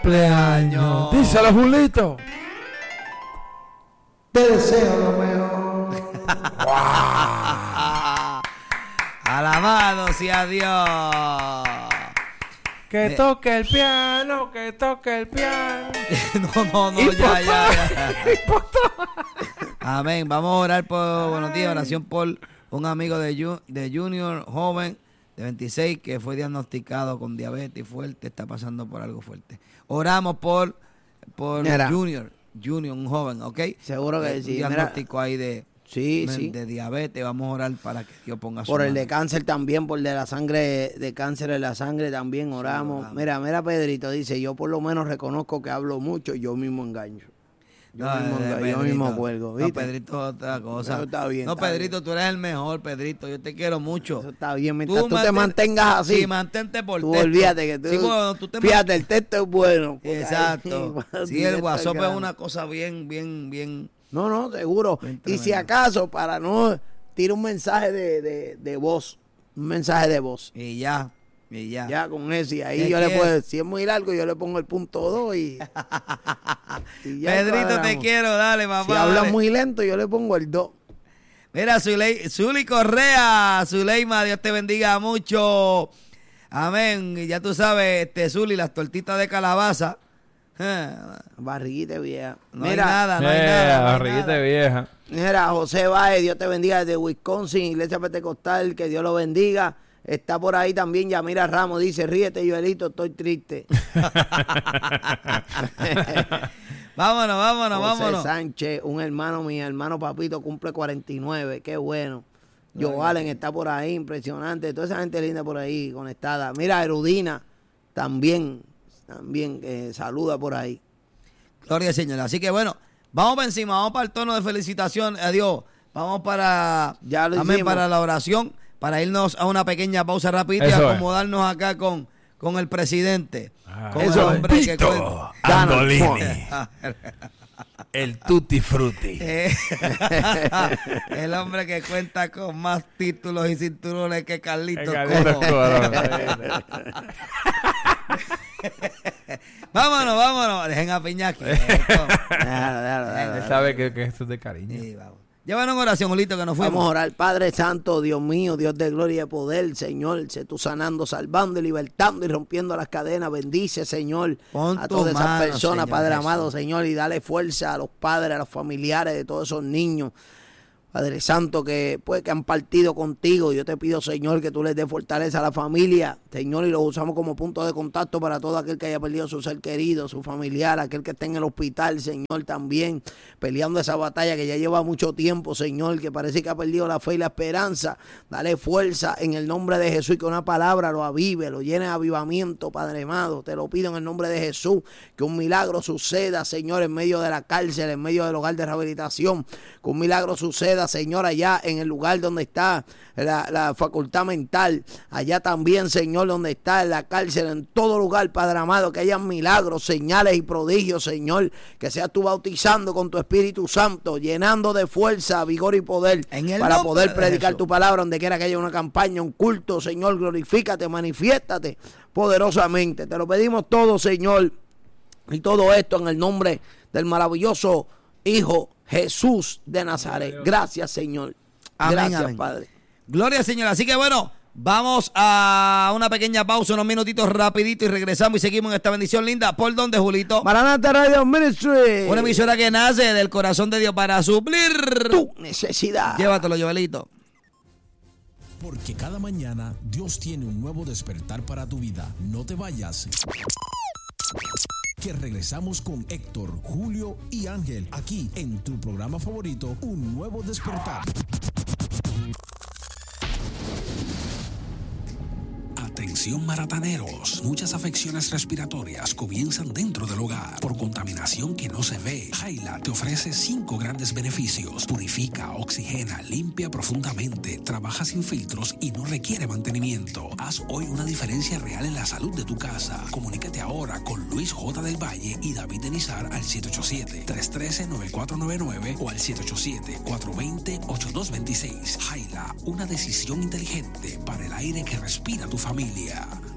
cumpleaños. Díselo, Julito. Te deseo lo mejor. Alabado sea Dios. Que toque el piano, que toque el piano. No, ya. Amén. Vamos a orar por buenos días, oración por un amigo de Junior, joven, de 26, que fue diagnosticado con diabetes fuerte, está pasando por algo fuerte. Oramos por Junior, un joven, ¿ok? Seguro que sí. Diagnóstico ahí de diabetes. Vamos a orar para que Dios ponga su por mano. el de cáncer también, por el de la sangre, de cáncer en la sangre también oramos. Sí, mira, Pedrito dice, yo por lo menos reconozco que hablo mucho, yo mismo engaño. Yo mismo cuelgo, ¿viste? No, Pedrito, otra cosa. Eso está bien. No, está Pedrito, bien. Tú eres el mejor, Pedrito. Yo te quiero mucho. Eso está bien. Mientras tú te mantengas así. Sí, mantente por tú texto. Olvídate que tú fíjate, el texto es bueno. Exacto. Sí, el WhatsApp es una cosa bien. No, seguro. Y si acaso, para no, tira un mensaje de voz. Un mensaje de voz. Y ya. Ya con eso. Y ahí yo le puedo, si es muy largo, yo le pongo el punto 2 y ya Pedrito, te quiero, dale, papá. Si hablas muy lento, yo le pongo el 2. Mira, Zuli Correa, Zuleima, Dios te bendiga mucho. Amén. Y ya tú sabes, Zuli, las tortitas de calabaza. Barriguita vieja. No hay nada. Barriguita vieja. Mira, José Báez, Dios te bendiga desde Wisconsin, Iglesia Pentecostal, que Dios lo bendiga. Está por ahí también Yamira Ramos, dice, ríete, Joelito, estoy triste. Vámonos. José Sánchez, un hermano, mi hermano Papito, cumple 49, qué bueno. Joe Allen está por ahí, impresionante. Toda esa gente linda por ahí, conectada. Mira, Erudina, también saluda por ahí. Gloria al Señor. Así que bueno, vamos para encima, vamos para el tono de felicitación a Dios. Vamos para la oración, para irnos a una pequeña pausa rapidita y acomodarnos acá con el presidente. Con el hombre que cuenta. Andolini. El Tutti Frutti. El hombre que cuenta con más títulos y cinturones que Carlitos Colón. Vámonos. Dejen a Piñaki. Él sabe que esto es de cariño. Sí, vamos. Llévanos en oración, Julito, que nos fuimos. Vamos a orar. Padre Santo, Dios mío, Dios de gloria y poder, Señor, sé tú sanando, salvando y libertando y rompiendo las cadenas. Bendice, Señor, a todas esas personas, Padre amado, Señor, y dale fuerza a los padres, a los familiares de todos esos niños, Padre Santo, que han partido contigo. Yo te pido, Señor, que tú les des fortaleza a la familia, Señor, y los usamos como punto de contacto para todo aquel que haya perdido su ser querido, su familiar, aquel que esté en el hospital, Señor, también peleando esa batalla que ya lleva mucho tiempo, Señor, que parece que ha perdido la fe y la esperanza. Dale fuerza en el nombre de Jesús y que una palabra lo avive, lo llene de avivamiento, Padre amado. Te lo pido en el nombre de Jesús, que un milagro suceda, Señor, en medio de la cárcel, en medio del hogar de rehabilitación, que un milagro suceda, Señor, allá en el lugar donde está la facultad mental, allá también, Señor, donde está en la cárcel, en todo lugar, Padre amado, que haya milagros, señales y prodigios, Señor, que seas tú bautizando con tu Espíritu Santo, llenando de fuerza, vigor y poder para poder predicar tu palabra donde quiera que haya una campaña, un culto, Señor, glorifícate, manifiéstate poderosamente. Te lo pedimos todo, Señor, y todo esto en el nombre del maravilloso Hijo Jesús de Nazaret. Gracias, Señor. Amén, Gracias, amén. Padre. Gloria al Señor. Así que bueno, vamos a una pequeña pausa, unos minutitos rapidito y regresamos y seguimos en esta bendición linda. ¿Por dónde, Julito? Maranatha Radio Ministry. Una emisora que nace del corazón de Dios para suplir tu necesidad. Llévatelo, Joelito. Porque cada mañana Dios tiene un nuevo despertar para tu vida. No te vayas. Que regresamos con Héctor, Julio y Ángel aquí en tu programa favorito, Un Nuevo Despertar. Atención marataneros, muchas afecciones respiratorias comienzan dentro del hogar por contaminación que no se ve. Jaila te ofrece 5 grandes beneficios: purifica, oxigena, limpia profundamente, trabaja sin filtros y no requiere mantenimiento. Haz hoy una diferencia real en la salud de tu casa. Comunícate ahora con Luis J. del Valle y David Denizar al 787-313-9499 o al 787-420-8226. Jaila, una decisión inteligente para el aire que respira tu familia.